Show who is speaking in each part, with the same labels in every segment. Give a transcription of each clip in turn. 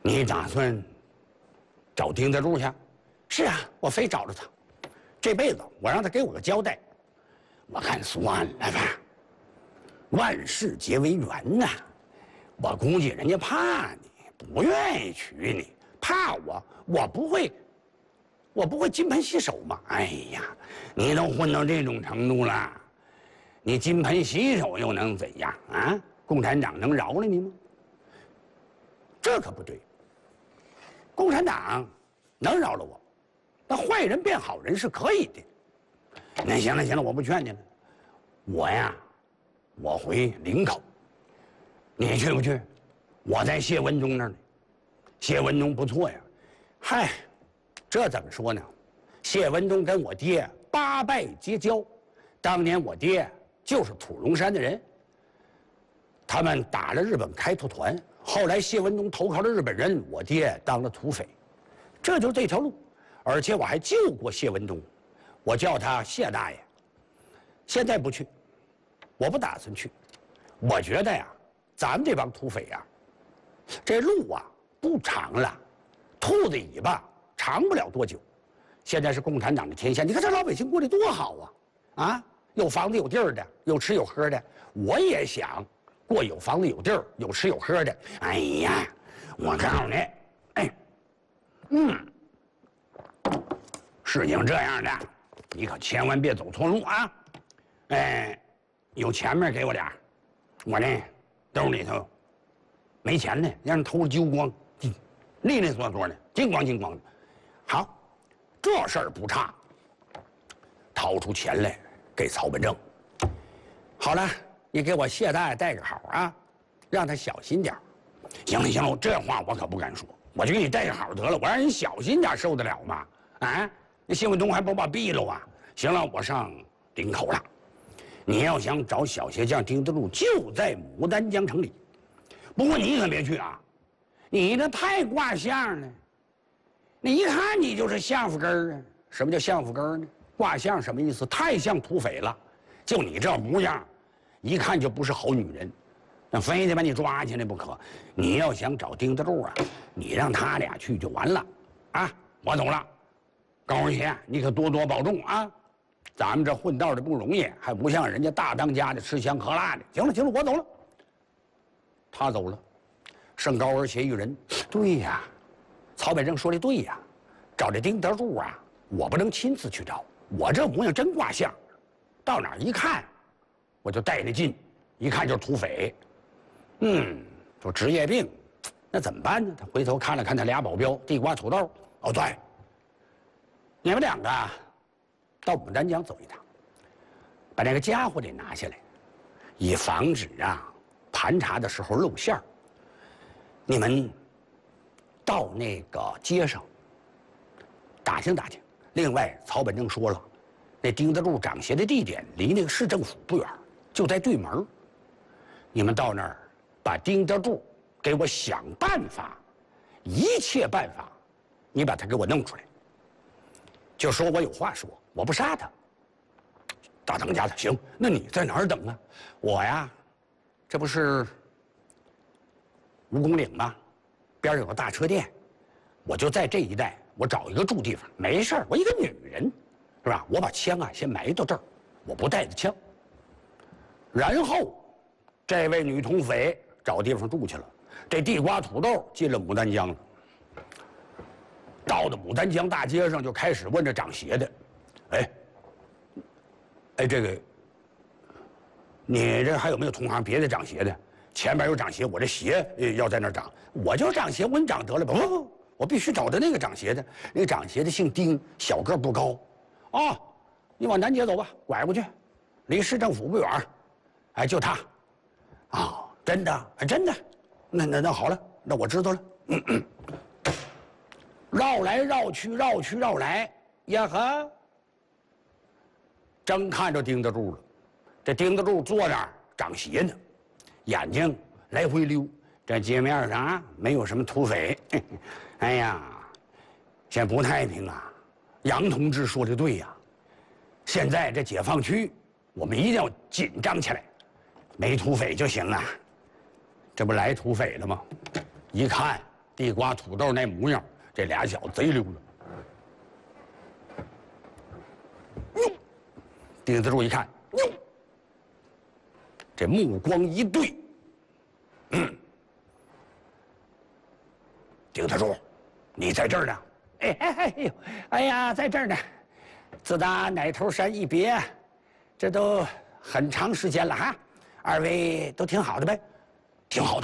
Speaker 1: 你打算找丁德柱去？是啊，我非找着他，这辈子我让他给我个交代。我看算了吧，万事皆为缘呐。我估计人家怕你，不愿意娶你，怕我不会金盆洗手吗？哎呀，你都混到这种程度了，你金盆洗手又能怎样啊？共产党能饶了你吗？这可不对。共产党能饶了我，那坏人变好人是可以的。那行了行了，我不劝你了。我回林口，你去不去？我在谢文忠那儿呢。谢文忠不错呀。嗨，这怎么说呢？谢文忠跟我爹八拜结交，当年我爹就是土龙山的人。他们打了日本开拓团，后来谢文忠投靠了日本人，我爹当了土匪，这就是这条路。而且我还救过谢文忠，我叫他谢大爷。现在不去，我不打算去。我觉得呀，咱们这帮土匪呀，这路啊不长了，兔子尾巴长不了多久。现在是共产党的天下，你看这老百姓过得多好啊！啊，有房子有地儿的，有吃有喝的。我也想过有房子有地儿、有吃有喝的。哎呀，我告诉你，事情这样的，你可千万别走错路啊！有钱没给我点儿，我呢兜里头没钱呢，让人偷了揪光，利利索索的，金光金光的。好，这事儿不差，掏出钱来给曹本正。好了，你给我谢大爷带个好啊，让他小心点儿。行了行了，这话我可不敢说，我就给你带个好得了，我让人小心点，受得了吗？啊，那谢文忠还不把毙了啊？行了，我上林口了。你要想找小鞋匠丁德柱，就在牡丹江城里。不过你可别去啊，你这太挂相了。你一看你就是相夫根儿啊！什么叫相夫根儿呢？挂相什么意思？太像土匪了。就你这模样，一看就不是好女人，那非得把你抓起来不可。你要想找丁德柱啊，你让他俩去就完了。啊，我走了，高二爷，你可多多保重啊！咱们这混道的不容易，还不像人家大当家的吃香喝辣的。行了行了，我走了。他走了，剩高而协一人。对呀，曹本正说的对呀，找这丁德柱啊，我不能亲自去找，我这模样真挂相，到哪儿一看，我就带着劲，一看就是土匪。说职业病，那怎么办呢？他回头看了看他俩保镖，地瓜土豆。哦，对，你们两个到牡丹江走一趟，把那个家伙得拿下来，以防止啊盘查的时候露馅儿。你们到那个街上打听打听。另外，曹本正说了，那丁德柱长鞋的地点离那个市政府不远，就在对门。你们到那儿，把丁德柱给我想办法，一切办法，你把他给我弄出来。就说我有话说，我不杀他。大当家的，行，那你在哪儿等啊？我呀，这不是蜈蚣岭吗？边有个大车店，我就在这一带，我找一个住地方，没事儿。我一个女人，是吧？我把枪啊先埋到这儿，我不带着枪。然后，这位女土匪找地方住去了，这地瓜土豆进了牡丹江了。到了牡丹江大街上，就开始问这长鞋的，这个，你这还有没有同行别的长鞋的？前边有长鞋，我这鞋要在那儿长，我就长鞋，我给你长得了。不，我必须找到那个长鞋的。那个长鞋的姓丁，小个不高，啊，你往南街走吧，拐过去，离市政府不远。就他，啊，真的，真的，那好了，那我知道了。绕来绕去，绕去绕来，呀呵，正看着丁德柱了。这丁德柱坐那儿长鞋呢，眼睛来回溜。这街面上啊，没有什么土匪。哎呀，现在不太平啊！杨同志说的对呀，现在这解放区，我们一定要紧张起来，没土匪就行了。这不来土匪了吗？一看地瓜土豆那模样，这俩小子贼溜了。哟，丁子柱一看，哟，这目光一对，丁子柱，你在这儿呢？哎呀，在这儿呢。自打奶头山一别，这都很长时间了哈。二位都挺好的呗？挺好的。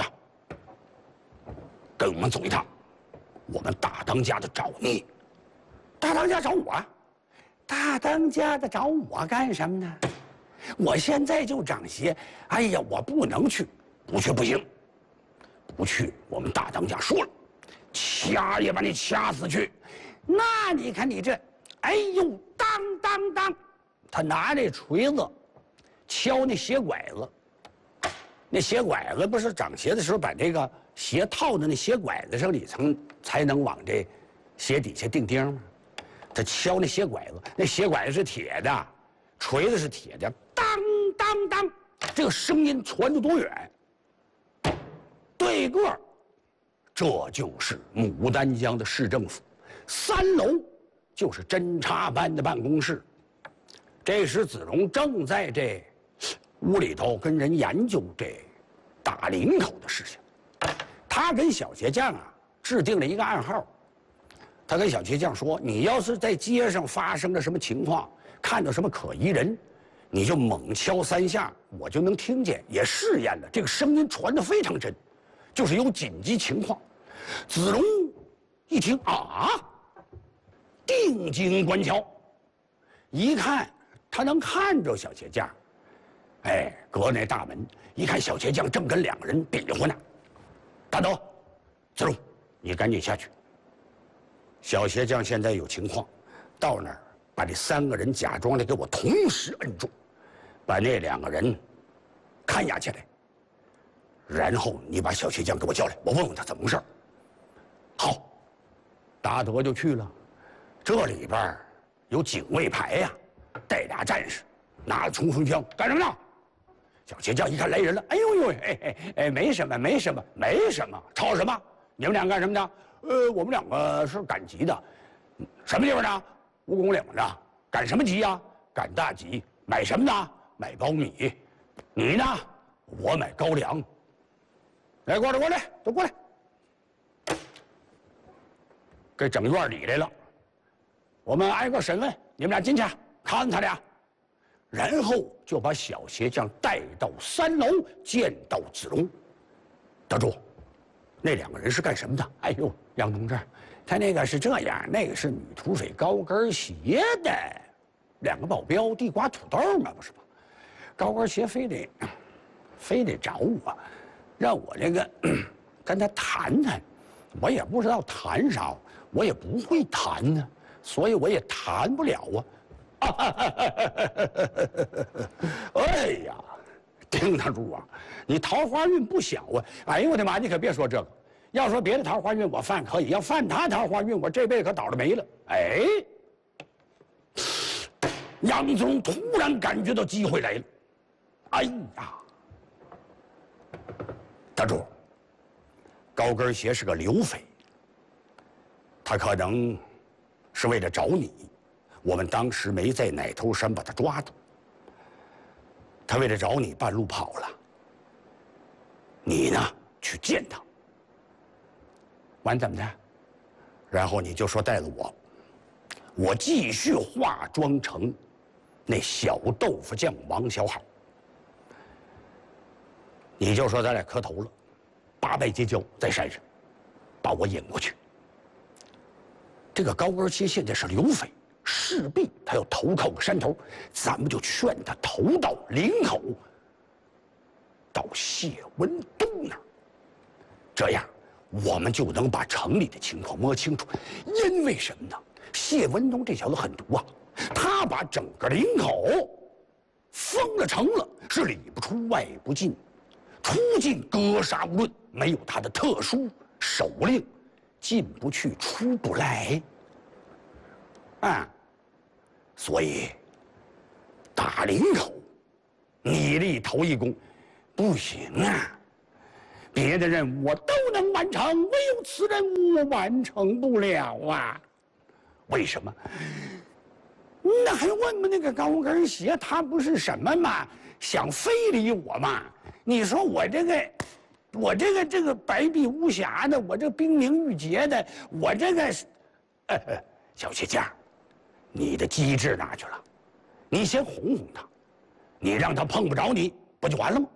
Speaker 1: 跟我们走一趟，我们大当家的找你。大当家找我？大当家的找我干什么呢？我现在就长邪。哎呀，我不能去，不去不行，不去，我们大当家说了，掐也把你掐死去。那你看你这，哎呦，当当当，他拿这锤子敲那鞋拐子。那鞋拐子不是长鞋的时候把这个鞋套在那鞋拐子上里层，才能往这鞋底下钉钉吗？他敲那鞋拐子，那鞋拐子是铁的，锤子是铁的，当当当，这个声音传得多远？对个儿，这就是牡丹江的市政府，3楼就是侦察班的办公室。这时子荣正在这屋里头跟人研究这打领口的事情。他跟小鞋匠啊制定了一个暗号。他跟小鞋匠说：“你要是在街上发生了什么情况，看到什么可疑人，你就猛敲3下，我就能听见。”也试验了，这个声音传得非常真，就是有紧急情况。子荣一听啊，定睛观瞧，一看他能看着小鞋匠。哎，隔那大门一看，小鞋匠正跟2个人比划呢。大头，子龙，你赶紧下去。小鞋匠现在有情况，到那儿把这3个人假装的给我同时摁住，把那2个人看押起来，然后你把小鞋匠给我叫来，我问问他怎么回事。好，达德就去了。这里边有警卫排呀，带俩战士，拿着冲锋枪，干什么呢？小鞋匠一看来人了，哎呦呦，没什么，没什么，没什么，吵什么？你们俩干什么的？我们2个是赶集的。什么地方的？蜈蚣岭的。赶什么集呀？赶大集。买什么呢？买苞米。你呢？我买高粱。来，过来，都过来。给整院里来了。我们挨个审问，你们俩进去看他俩。然后就把小鞋匠带到3楼见到子龙。大柱，那2个人是干什么的？哎呦，杨同志，他那个是这样，那个是女土匪高跟鞋的，2个保镖地瓜土豆嘛，不是吗？高跟鞋非得找我，让我这个跟他谈谈，我也不知道谈啥，我也不会谈呢，所以我也谈不了啊。哎呀，丁大柱啊，你桃花运不小啊！哎呦我的妈，你可别说这个，要说别的桃花运我犯可以，要犯他桃花运，我这辈子可倒了霉了。哎，杨宗突然感觉到机会来了。哎呀，大柱，高跟鞋是个流匪，他可能是为了找你。我们当时没在奶头山把他抓住，他为了找你半路跑了。你呢，去见他，完怎么的？然后你就说带了我继续化妆成那小豆腐匠王小好，你就说咱俩磕头了，8拜结交，在山上把我引过去。这个高跟鞋现在是流匪。势必他要投靠个山头，咱们就劝他投到林口，到谢文东那儿，这样我们就能把城里的情况摸清楚。因为什么呢？谢文东这小子狠毒啊，他把整个林口封了城了，是里不出外不进，出境格杀无论，没有他的特殊手令，进不去出不来。啊，所以打林口，你立头一功，不行啊， 别的任务我都能完成，唯有此任务我完成不了啊！为什么？那还问吗？那个高跟鞋，它不是什么嘛？想非礼我嘛？你说我这个白璧无瑕的，我这冰明玉洁的，我这个，小鞋架，你的机智哪去了？你先哄哄他，你让他碰不着你，不就完了吗？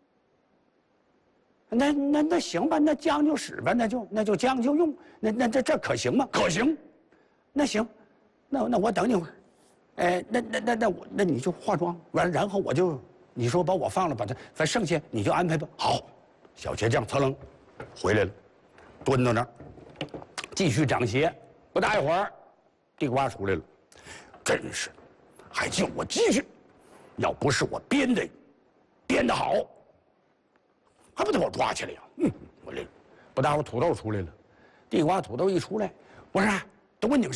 Speaker 1: 那行吧，那将就使吧，那就将就用，这可行吗？可行，那行，那我等你会儿，那你就化妆完，然后我就你说把我放了，把他反正剩下你就安排吧。好，小鞋匠噌楞回来了，蹲到那儿继续长鞋。不大一会儿，地瓜出来了，真是，还叫我继续，要不是我编得好。还不得把我抓起来呀！我这不大会儿土豆出来了，地瓜土豆一出来，我说都问你们